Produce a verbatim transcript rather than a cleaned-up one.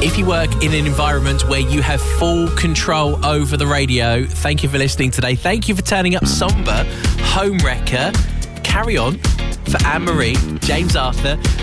If you work in an environment where you have full control over the radio, thank you for listening today. Thank you for turning up Somber, Home Wrecker, Carry On for Anne-Marie, James Arthur